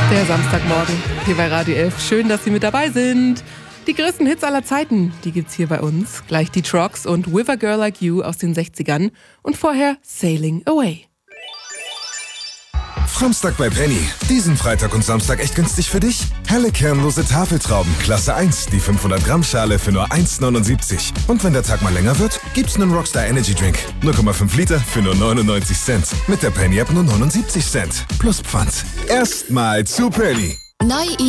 Der Samstagmorgen hier bei Radio 11. Schön, dass Sie mit dabei sind. Die größten Hits aller Zeiten, die gibt's hier bei uns. Gleich die Trogs und With a Girl Like You aus den 60ern und vorher Sailing Away. Samstag bei Penny. Diesen Freitag und Samstag echt günstig für dich? Helle kernlose Tafeltrauben, Klasse 1, die 500 Gramm Schale für nur 1,79. Und wenn der Tag mal länger wird, gibt's einen Rockstar Energy Drink. 0,5 Liter für nur 99 Cent. Mit der Penny App nur 79 Cent. Plus Pfand. Erstmal zu Penny. Neu